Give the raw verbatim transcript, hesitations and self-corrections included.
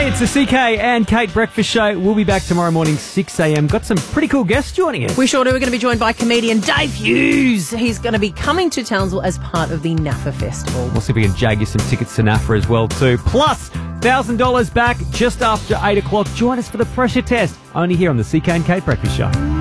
Hey, it's the C K and Kate Breakfast Show. We'll be back tomorrow morning, six a.m. Got some pretty cool guests joining us. We sure do. We're going to be joined by comedian Dave Hughes. He's going to be coming to Townsville as part of the N A F A Festival. We'll see if we can jag you some tickets to N A F A as well, too. Plus, one thousand dollars back just after eight o'clock. Join us for the pressure test. Only here on the C K and Kate Breakfast Show.